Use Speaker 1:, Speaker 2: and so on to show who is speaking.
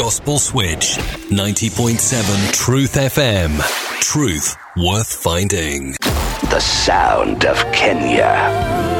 Speaker 1: Gospel Switch. 90.7 Truth FM. Truth worth finding.
Speaker 2: The sound of Kenya.